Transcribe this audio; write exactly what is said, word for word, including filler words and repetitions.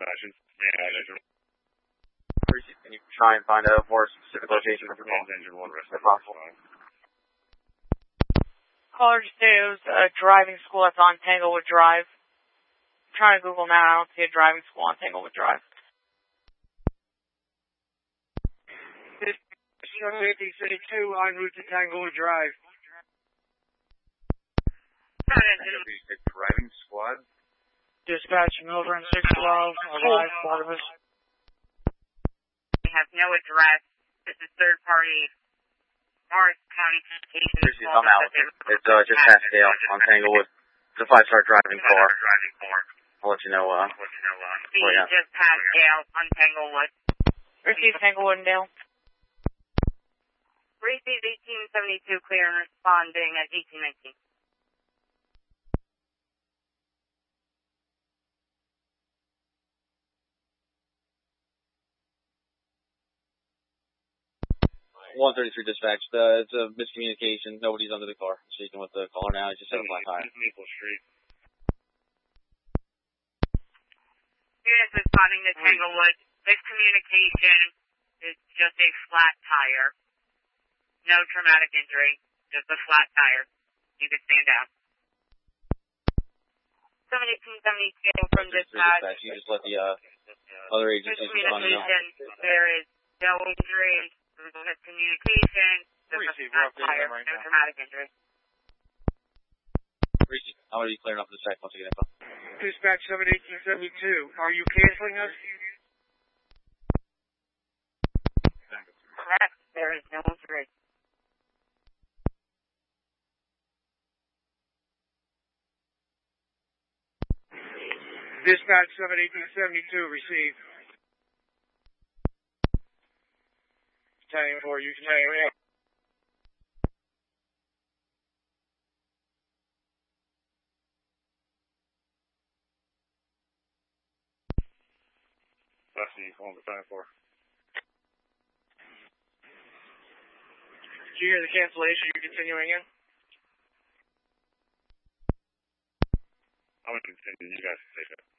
dispatch. Yeah, can you try and find a more specific location for the engine one rest if possible? Caller just said it was a driving school that's on Tanglewood Drive. I'm trying to Google now. I don't see a driving school on Tanglewood Drive. eighteen thirty-two en route to Tanglewood Drive. Driving squad. Dispatch Milburn six twelve, arrive, Barnabas. We have no address. This is third party. Morris County Communications. I'm out. It's uh, just past Dale on Tanglewood. It's a five-star driving car. I'll let you know. Uh, See, oh, yeah. Just past Dale on Tanglewood. Receive Tanglewood and Dale. Receive eighteen seventy-two, clear and responding at eighteen nineteen. one thirty-three dispatch. Uh, it's a miscommunication. Nobody's under the car. Speaking with the caller now. He's just at a flat tire. Maple Street. Units responding to Tanglewood. Miscommunication is just a flat tire. No traumatic injury. Just a flat tire. You can stand down. seventeen seventy-two from dispatch. dispatch. You just let the uh, other agencies respond now. There is no injury. Miscommunication. Just a flat tire. No traumatic injury. I'm going to be clearing up the check once I get info. Dispatch seven eighteen seventy-two. Are you canceling us? Correct. There is no injury. Dispatch seven eighteen seventy-two, receive. Italian four, you can tell you. That's the phone for time for. Did you hear the cancellation you're continuing in? I'm going to continue. You guys can take it.